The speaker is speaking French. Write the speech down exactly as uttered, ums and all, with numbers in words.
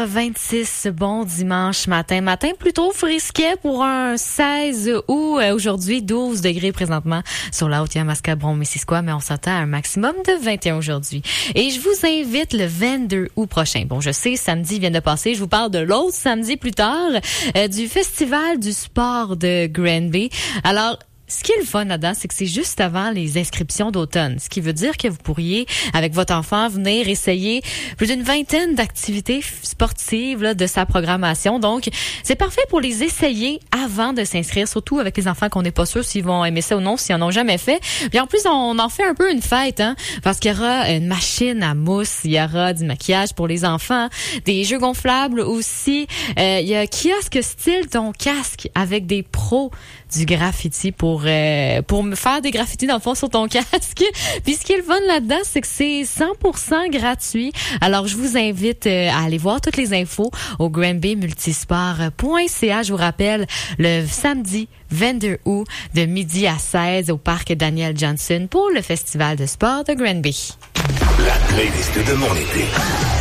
heures vingt-six, bon dimanche matin. Matin plutôt frisquet pour un seize août. Aujourd'hui, douze degrés présentement sur la Haute-Yamaska-Brome-Missisquoi, mais on s'attend à un maximum de vingt et un aujourd'hui. Et je vous invite le vingt-deux août prochain. Bon, je sais, samedi vient de passer. Je vous parle de l'autre samedi plus tard, euh, du Festival du sport de Granby. Alors, ce qui est le fun là-dedans, c'est que c'est juste avant les inscriptions d'automne. Ce qui veut dire que vous pourriez, avec votre enfant, venir essayer plus d'une vingtaine d'activités sportives là, de sa programmation. Donc, c'est parfait pour les essayer avant de s'inscrire, surtout avec les enfants qu'on n'est pas sûr s'ils vont aimer ça ou non, s'ils en ont jamais fait. Puis en plus, on en fait un peu une fête, hein, parce qu'il y aura une machine à mousse, il y aura du maquillage pour les enfants, des jeux gonflables aussi. Euh, il y a kiosque style ton casque avec des pros du graffiti pour euh, pour me faire des graffitis dans le fond sur ton casque. Puis ce qui est le fun là-dedans, c'est que c'est cent pour cent gratuit. Alors je vous invite euh, à aller voir toutes les infos au granby multisport point c a. Je vous rappelle, le samedi vingt-deux août de midi à seize au parc Daniel Johnson pour le festival de sport de Granby. La playlist de mon été.